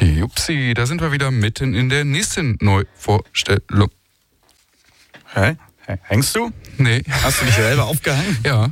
Jupsi, da sind wir wieder mitten in der nächsten Neuvorstellung. Hä? Hängst du? Nee. Hast du dich selber aufgehangen? Ja.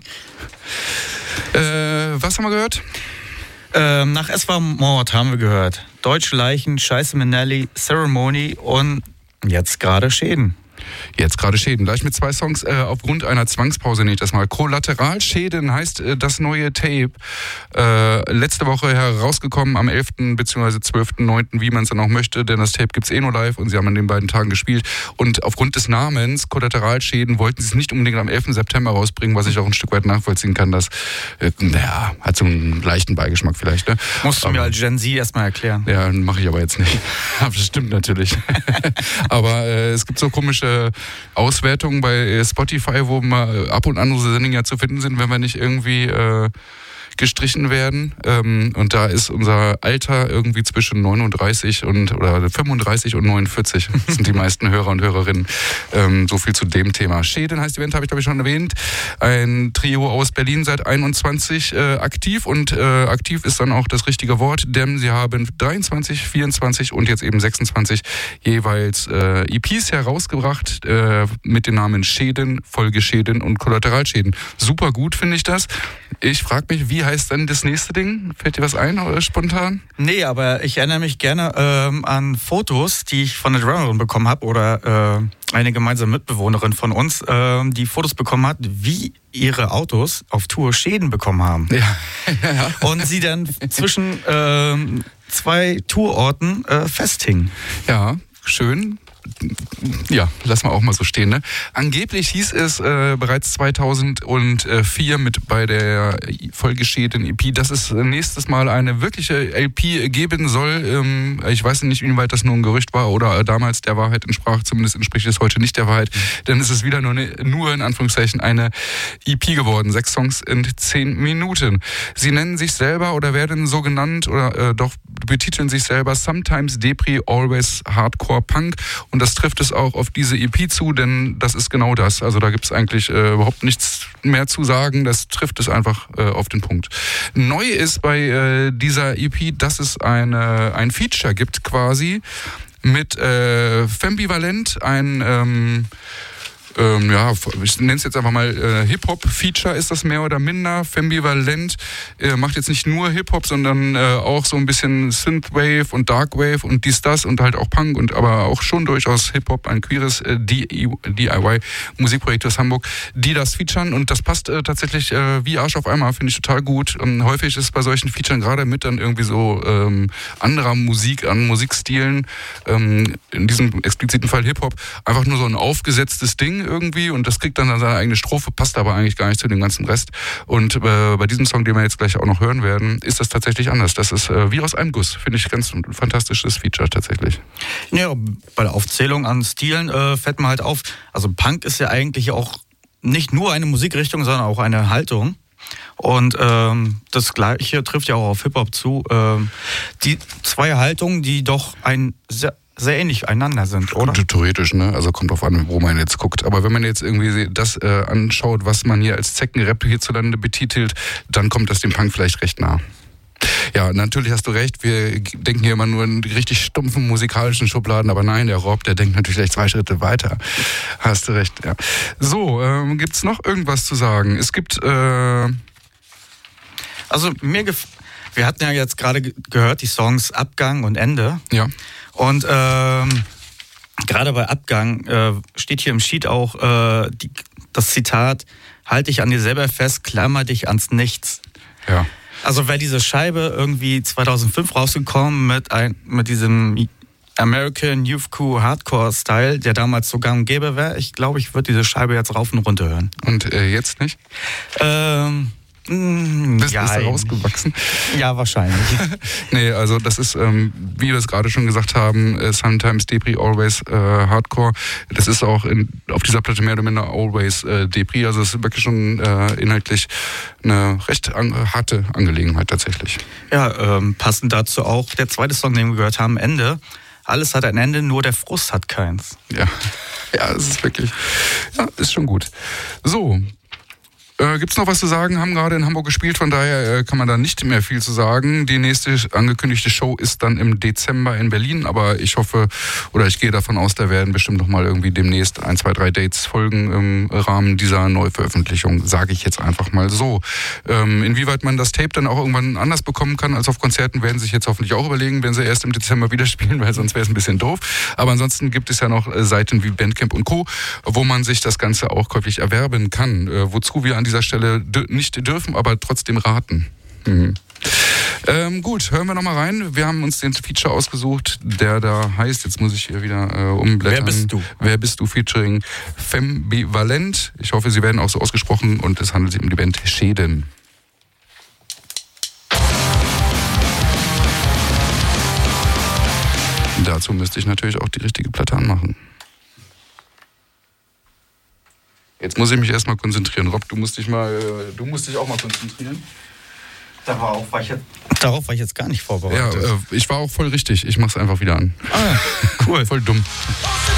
Was haben wir gehört? Nach Es war Mord haben wir gehört. Deutsche Leichen, Scheiße Minnelli, Ceremony und jetzt gerade Schäden. Jetzt gerade Schäden. Gleich mit 2 Songs aufgrund einer Zwangspause nenne ich das mal. Kollateralschäden heißt das neue Tape. Letzte Woche herausgekommen am 11. bzw. 12.9., wie man es dann auch möchte, denn das Tape gibt es nur live und sie haben an den beiden Tagen gespielt. Und aufgrund des Namens Kollateralschäden wollten sie es nicht unbedingt am 11. September rausbringen, was ich auch ein Stück weit nachvollziehen kann. Das hat so einen leichten Beigeschmack vielleicht. Ne? Musst du mir als Gen Z erstmal erklären. Ja, mache ich aber jetzt nicht. Das stimmt natürlich. Aber es gibt so komische Auswertungen bei Spotify, wo mal ab und an unsere Sendungen ja zu finden sind, wenn wir nicht irgendwie gestrichen werden. Und da ist unser Alter irgendwie zwischen 39 oder 35 und 49. Das sind die meisten Hörer und Hörerinnen. So viel zu dem Thema. Schäden heißt Event, habe ich glaube ich schon erwähnt. Ein Trio aus Berlin seit 21 aktiv und aktiv ist dann auch das richtige Wort, denn sie haben 23, 24 und jetzt eben 26 jeweils EPs herausgebracht mit den Namen Schäden, Folgeschäden und Kollateralschäden. Super gut finde ich das. Ich frage mich, wie heißt denn das nächste Ding? Fällt dir was ein oder spontan? Nee, aber ich erinnere mich gerne an Fotos, die ich von der Drummerin bekommen habe oder eine gemeinsame Mitbewohnerin von uns, die Fotos bekommen hat, wie ihre Autos auf Tour Schäden bekommen haben. Ja. Und sie dann zwischen 2 Tourorten festhingen. Ja, schön. Ja, lassen wir auch mal so stehen. Ne? Angeblich hieß es bereits 2004 mit bei der Folgeschäden EP, dass es nächstes Mal eine wirkliche LP geben soll. Ich weiß nicht, inwieweit das nur ein Gerücht war oder damals der Wahrheit entsprach. Zumindest entspricht es heute nicht der Wahrheit. Denn es ist wieder nur in Anführungszeichen eine EP geworden. 6 Songs in 10 Minuten. Sie nennen sich selber oder werden so genannt oder betiteln sich selber Sometimes Depri, Always Hardcore Punk. Und das trifft es auch auf diese EP zu, denn das ist genau das. Also da gibt es eigentlich überhaupt nichts mehr zu sagen. Das trifft es einfach auf den Punkt. Neu ist bei dieser EP, dass es ein Feature gibt quasi mit Fembivalent, ein ich nenne es jetzt einfach mal Hip-Hop-Feature ist das mehr oder minder. Fembivalent macht jetzt nicht nur Hip-Hop, sondern auch so ein bisschen Synthwave und Darkwave und das und halt auch Punk und aber auch schon durchaus Hip-Hop, ein queeres DIY-Musikprojekt aus Hamburg, die das featuren und das passt tatsächlich wie Arsch auf einmal, finde ich total gut. Häufig ist es bei solchen Featuren gerade mit dann irgendwie so anderer Musik, an Musikstilen, in diesem expliziten Fall Hip-Hop, einfach nur so ein aufgesetztes Ding irgendwie und das kriegt dann seine eigene Strophe, passt aber eigentlich gar nicht zu dem ganzen Rest. Und bei diesem Song, den wir jetzt gleich auch noch hören werden, ist das tatsächlich anders. Das ist wie aus einem Guss. Finde ich ganz ein fantastisches Feature tatsächlich. Ja, bei der Aufzählung an Stilen fällt mir halt auf, also Punk ist ja eigentlich auch nicht nur eine Musikrichtung, sondern auch eine Haltung. Und das Gleiche trifft ja auch auf Hip-Hop zu. Die 2 Haltungen, die doch sehr ähnlich einander sind, oder? Theoretisch, ne? Also kommt drauf an, wo man jetzt guckt. Aber wenn man jetzt irgendwie das anschaut, was man hier als Zeckenrap hierzulande betitelt, dann kommt das dem Punk vielleicht recht nah. Ja, natürlich hast du recht, wir denken hier immer nur in richtig stumpfen musikalischen Schubladen, aber nein, der Rob, der denkt natürlich gleich 2 Schritte weiter. Hast du recht, ja. So, gibt's noch irgendwas zu sagen? Es gibt, wir hatten ja jetzt gerade gehört, die Songs Abgang und Ende. Ja. Und gerade bei Abgang steht hier im Sheet auch das Zitat, halt dich an dir selber fest, klammer dich ans Nichts. Ja. Also wäre diese Scheibe irgendwie 2005 rausgekommen mit diesem American Youth Crew Hardcore Style, der damals so gang und gäbe wäre, ich glaube, ich würde diese Scheibe jetzt rauf und runter hören. Und jetzt nicht? Bist du rausgewachsen? Ja, wahrscheinlich. Nee, also das ist, wie wir es gerade schon gesagt haben, Sometimes Depri, Always Hardcore. Das ist auch auf dieser Platte mehr oder minder Always Depri. Also es ist wirklich schon inhaltlich eine recht harte Angelegenheit tatsächlich. Ja, passend dazu auch der zweite Song, den wir gehört haben, Ende. Alles hat ein Ende, nur der Frust hat keins. Ja, es ist wirklich, ja, ist schon gut. So. Gibt's noch was zu sagen? Haben gerade in Hamburg gespielt, von daher kann man da nicht mehr viel zu sagen. Die nächste angekündigte Show ist dann im Dezember in Berlin, aber ich hoffe, oder ich gehe davon aus, da werden bestimmt noch mal irgendwie demnächst 1, 2, 3 Dates folgen im Rahmen dieser Neuveröffentlichung, sage ich jetzt einfach mal so. Inwieweit man das Tape dann auch irgendwann anders bekommen kann als auf Konzerten, werden sich jetzt hoffentlich auch überlegen, wenn sie erst im Dezember wieder spielen, weil sonst wäre es ein bisschen doof. Aber ansonsten gibt es ja noch Seiten wie Bandcamp und Co., wo man sich das Ganze auch käuflich erwerben kann, wozu wir an dieser Stelle nicht dürfen, aber trotzdem raten. Gut, hören wir nochmal rein. Wir haben uns den Feature ausgesucht, der da heißt, jetzt muss ich hier wieder umblättern. Wer bist du? Wer bist du? Featuring Fembivalent. Ich hoffe, sie werden auch so ausgesprochen und es handelt sich um die Band Schäden. Dazu müsste ich natürlich auch die richtige Platte anmachen. Jetzt muss ich mich erstmal konzentrieren. Rob, du musst dich auch mal konzentrieren. Darauf war ich jetzt gar nicht vorbereitet. Ja, ich war auch voll richtig. Ich mach's einfach wieder an. Ah, cool. Voll dumm.